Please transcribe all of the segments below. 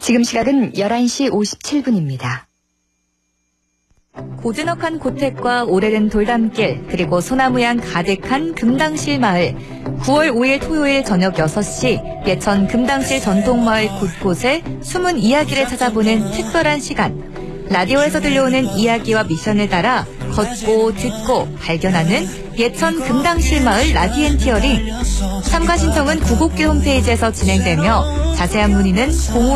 지금 시각은 11시 57분입니다. 고즈넉한 고택과 오래된 돌담길, 그리고 소나무향 가득한 금당실 마을. 9월 5일 토요일 저녁 6시, 예천 금당실 전통마을 곳곳에 숨은 이야기를 찾아보는 특별한 시간. 라디오에서 들려오는 이야기와 미션을 따라 걷고 듣고 발견하는 예천 금당실 마을 라디엔티어링. 참가 신청은 구곡길 홈페이지에서 진행되며 자세한 문의는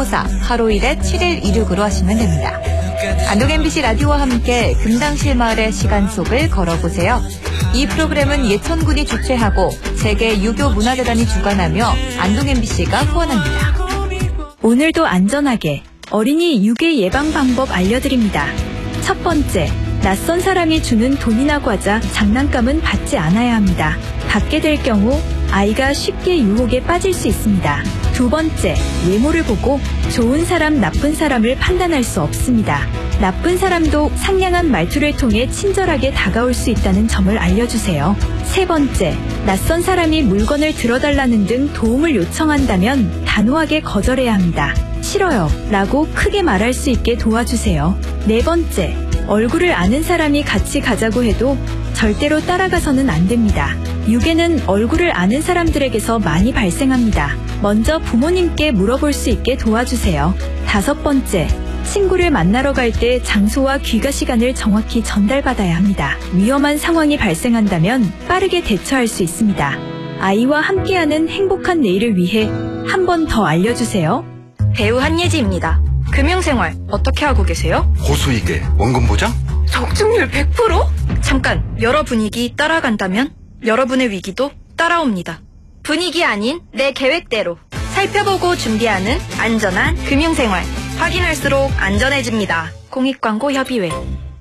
054-851-7126으로 하시면 됩니다. 안동 MBC 라디오와 함께 금당실 마을의 시간 속을 걸어보세요. 이 프로그램은 예천군이 주최하고 세계 유교문화재단이 주관하며 안동 MBC가 후원합니다. 오늘도 안전하게 어린이 유괴 예방 방법 알려드립니다. 첫 번째, 낯선 사람이 주는 돈이나 과자, 장난감은 받지 않아야 합니다. 받게 될 경우 아이가 쉽게 유혹에 빠질 수 있습니다. 두 번째, 외모를 보고 좋은 사람, 나쁜 사람을 판단할 수 없습니다. 나쁜 사람도 상냥한 말투를 통해 친절하게 다가올 수 있다는 점을 알려주세요. 세 번째, 낯선 사람이 물건을 들어달라는 등 도움을 요청한다면 단호하게 거절해야 합니다. 싫어요 라고 크게 말할 수 있게 도와주세요. 네 번째, 얼굴을 아는 사람이 같이 가자고 해도 절대로 따라가서는 안 됩니다. 유괴는 얼굴을 아는 사람들에게서 많이 발생합니다. 먼저 부모님께 물어볼 수 있게 도와주세요. 다섯 번째, 친구를 만나러 갈 때 장소와 귀가 시간을 정확히 전달받아야 합니다. 위험한 상황이 발생한다면 빠르게 대처할 수 있습니다. 아이와 함께하는 행복한 내일을 위해 한 번 더 알려주세요. 배우 한예지입니다. 금융생활 어떻게 하고 계세요? 고수익에 원금 보장? 적중률 100%? 잠깐, 여러 분위기 따라간다면 여러분의 위기도 따라옵니다. 분위기 아닌 내 계획대로 살펴보고 준비하는 안전한 금융생활. 확인할수록 안전해집니다. 공익광고협의회.